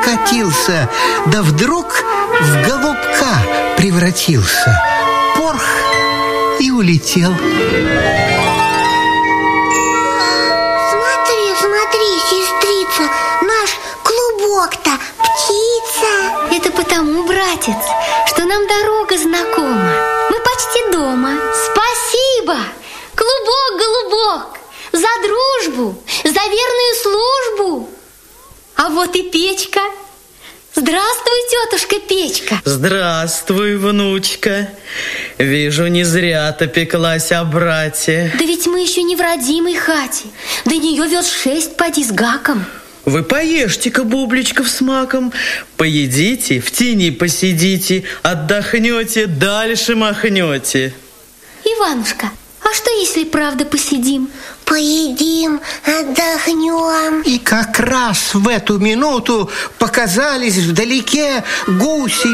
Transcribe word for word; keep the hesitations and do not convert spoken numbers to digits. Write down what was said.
катился, да вдруг в голубка превратился. Порх и улетел. Смотри, смотри, сестрица, наш клубок-то птица. Это потому, братец, что нам дорога знакома. Мы почти дома. Спасибо, клубок, голубок, за дружбу, за верную службу. А вот и печка. Здравствуй, тетушка Печка. Здравствуй, внучка. Вижу, не зря ты пеклась о брате. Да ведь мы еще не в родимой хате. До нее верст шесть, поди с гаком. Вы поешьте-ка бубличков с маком, поедите, в тени посидите, отдохнете, дальше махнете. Иванушка, а что если правда посидим? Поедим, отдохнем. И как раз в эту минуту показались вдалеке гуси